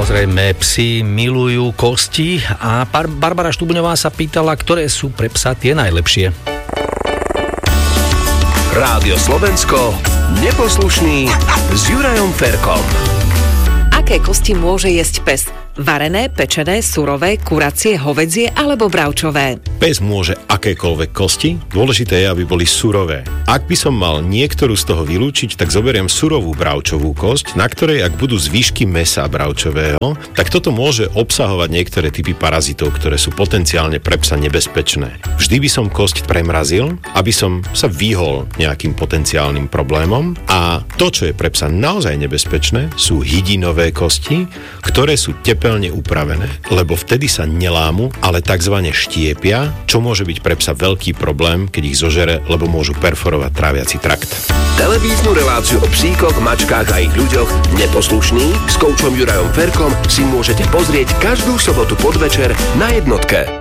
Samozrejme, psi milujú kosti a Barbara Štubňová sa pýtala, ktoré sú pre psa tie najlepšie. Rádio Slovensko, Neposlušný s Jurajom Ferkom. Aké kosti môže jesť pes? Varené, pečené, surové, kuracie, hovädzie alebo bravčové? Pes môže akékoľvek kosti, dôležité je, aby boli surové. Ak by som mal niektorú z toho vylúčiť, tak zoberiem surovú bravčovú kosť, na ktorej ak budú zvyšky mäsa bravčového, tak toto môže obsahovať niektoré typy parazitov, ktoré sú potenciálne pre psa nebezpečné. Vždy by som kosť premrazil, aby som sa vyhol nejakým potenciálnym problémom, a to, čo je pre psa naozaj nebezpečné, sú hydinové kosti, ktoré sú tepelne upravené, lebo vtedy sa nelámu, ale takzvané štiepia, čo môže byť pre psa veľký problém, keď ich zožere, lebo môžu perforovať tráviaci trakt. Televíznu reláciu o psíkoch, mačkách a ich ľuďoch Neposlušný s koučom Jurajom Ferkom si môžete pozrieť každú sobotu podvečer na Jednotke.